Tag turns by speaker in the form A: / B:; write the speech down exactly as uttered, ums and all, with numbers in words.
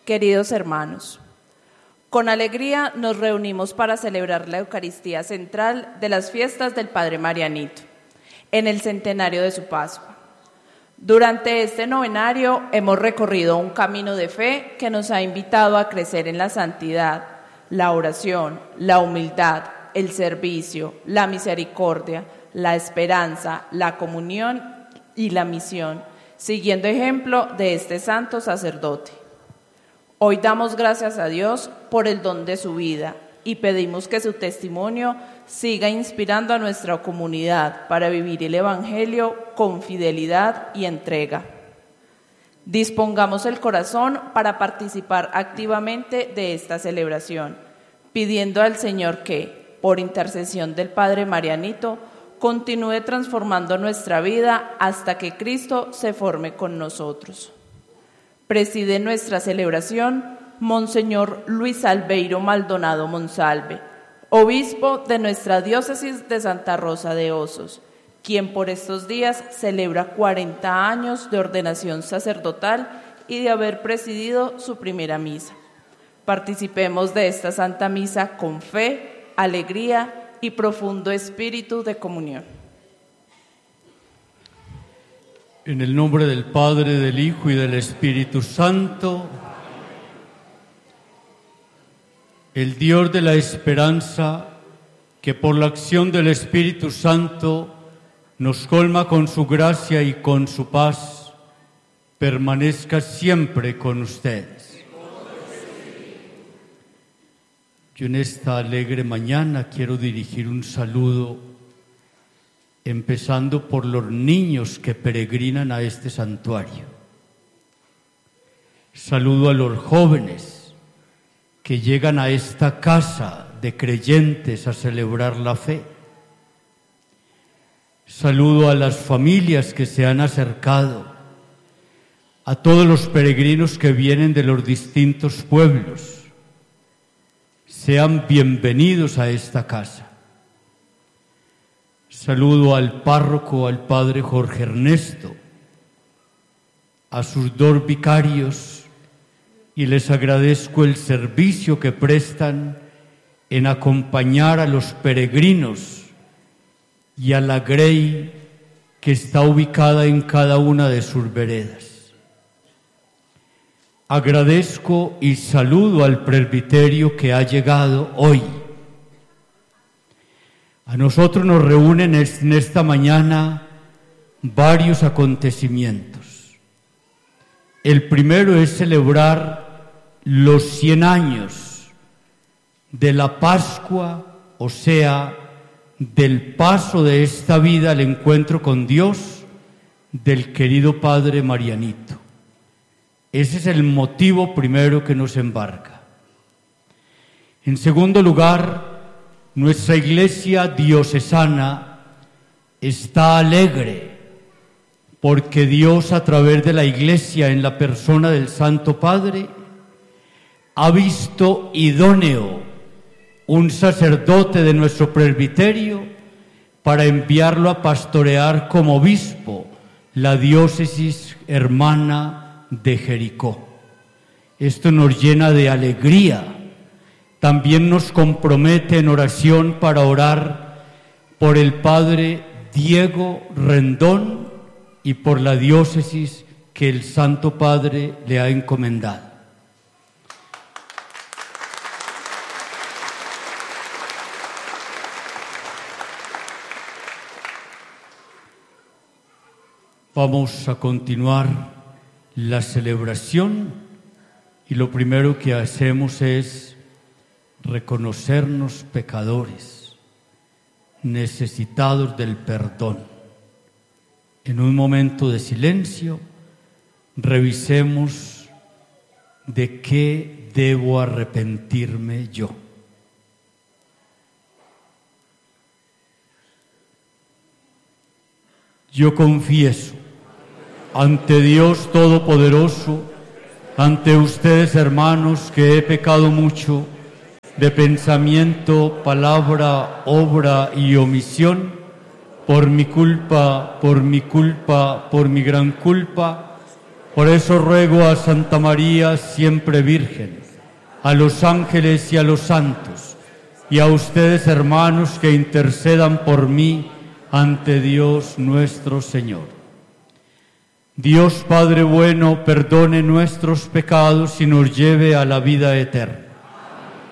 A: Queridos hermanos, con alegría nos reunimos para celebrar la Eucaristía central de las fiestas del Padre Marianito, en el centenario de su Pascua. Durante este novenario hemos recorrido un camino de fe que nos ha invitado a crecer en la santidad, la oración, la humildad, el servicio, la misericordia, la esperanza, la comunión y la misión, siguiendo ejemplo de este santo sacerdote. Hoy damos gracias a Dios por el don de su vida y pedimos que su testimonio siga inspirando a nuestra comunidad para vivir el Evangelio con fidelidad y entrega. Dispongamos el corazón para participar activamente de esta celebración, pidiendo al Señor que, por intercesión del Padre Marianito, continúe transformando nuestra vida hasta que Cristo se forme con nosotros. Preside nuestra celebración Monseñor Luis Albeiro Maldonado Monsalve, obispo de nuestra diócesis de Santa Rosa de Osos, quien por estos días celebra cuarenta años de ordenación sacerdotal y de haber presidido su primera misa. Participemos de esta Santa Misa con fe, alegría y profundo espíritu de comunión.
B: En el nombre del Padre, del Hijo y del Espíritu Santo, el Dios de la esperanza, que por la acción del Espíritu Santo nos colma con su gracia y con su paz, permanezca siempre con ustedes. Yo en esta alegre mañana quiero dirigir un saludo empezando por los niños que peregrinan a este santuario. Saludo a los jóvenes que llegan a esta casa de creyentes a celebrar la fe. Saludo a las familias que se han acercado, a todos los peregrinos que vienen de los distintos pueblos. Sean bienvenidos a esta casa. Saludo al párroco, al padre Jorge Ernesto, a sus dos vicarios, y les agradezco el servicio que prestan en acompañar a los peregrinos y a la grey que está ubicada en cada una de sus veredas. Agradezco y saludo al presbiterio que ha llegado hoy. A nosotros nos reúnen en esta mañana varios acontecimientos. El primero es celebrar los cien años de la Pascua, o sea, del paso de esta vida al encuentro con Dios del querido Padre Marianito. Ese es el motivo primero que nos embarca. En segundo lugar, nuestra iglesia diocesana está alegre porque Dios, a través de la iglesia en la persona del Santo Padre, ha visto idóneo un sacerdote de nuestro presbiterio para enviarlo a pastorear como obispo la diócesis hermana de Jericó. Esto nos llena de alegría. También nos compromete en oración para orar por el padre Diego Rendón y por la diócesis que el Santo Padre le ha encomendado. Vamos a continuar la celebración y lo primero que hacemos es reconocernos pecadores, necesitados del perdón. En un momento de silencio, revisemos de qué debo arrepentirme yo. Yo confieso ante Dios Todopoderoso, ante ustedes, hermanos, que he pecado mucho de pensamiento, palabra, obra y omisión, por mi culpa, por mi culpa, por mi gran culpa. Por eso ruego a Santa María, siempre Virgen, a los ángeles y a los santos, y a ustedes, hermanos, que intercedan por mí ante Dios nuestro Señor. Dios Padre bueno, perdone nuestros pecados y nos lleve a la vida eterna.